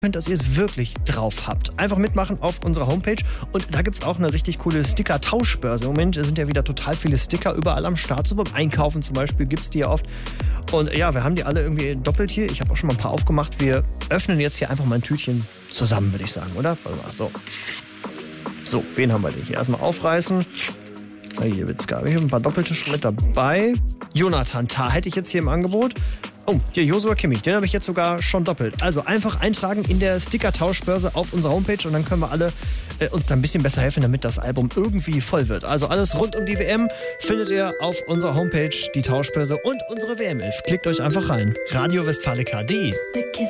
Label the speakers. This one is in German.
Speaker 1: dass ihr es wirklich drauf habt. Einfach mitmachen auf unserer Homepage und da gibt es auch eine richtig coole Sticker-Tauschbörse. Im Moment sind ja wieder total viele Sticker überall am Start, so beim Einkaufen zum Beispiel gibt es die ja oft. Und ja, wir haben die alle irgendwie doppelt hier. Ich habe auch schon mal ein paar aufgemacht. Wir öffnen jetzt hier einfach mal ein Tütchen zusammen, würde ich sagen, oder? So, wen haben wir denn hier? Erstmal aufreißen. Hier wird's gar nicht. Ein paar doppelte schon mit dabei. Jonathan Tah hätte ich jetzt hier im Angebot. Oh, hier Joshua Kimmich, den habe ich jetzt sogar schon doppelt. Also einfach eintragen in der Sticker-Tauschbörse auf unserer Homepage und dann können wir alle uns da ein bisschen besser helfen, damit das Album irgendwie voll wird. Also alles rund um die WM findet ihr auf unserer Homepage, die Tauschbörse und unsere WM-11. Klickt euch einfach rein. Radio Westfalica.de